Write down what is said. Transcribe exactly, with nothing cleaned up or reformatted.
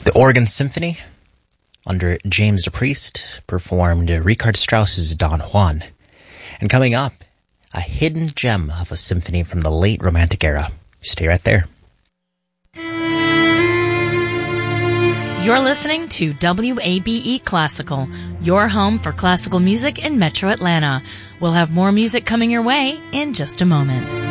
The Oregon Symphony, under James DePriest, performed Richard Strauss's Don Juan. And coming up, a hidden gem of a symphony from the late Romantic era. Stay right there. You're listening to W A B E Classical, your home for classical music in Metro Atlanta. We'll have more music coming your way in just a moment.